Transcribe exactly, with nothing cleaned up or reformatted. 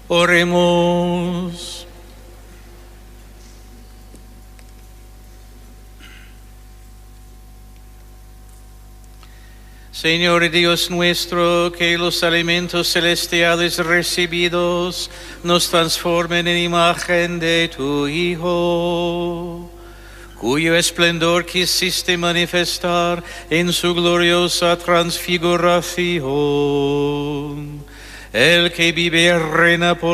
Oremos. Señor Dios nuestro, que los alimentos celestiales recibidos nos transformen en imagen de tu Hijo, cuyo esplendor quisiste manifestar en su gloriosa transfiguración. El que vive y reina por